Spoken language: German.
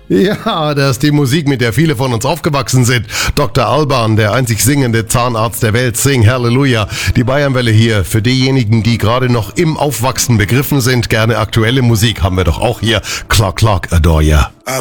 Ja, das ist die Musik, mit der viele von uns aufgewachsen sind. Dr. Alban, der einzig singende Zahnarzt der Welt, Sing Halleluja. Die Bayernwelle hier. Für diejenigen, die gerade noch im Aufwachsen begriffen sind, gerne aktuelle Musik haben wir doch auch hier. Clock, Clock, Adore Ya.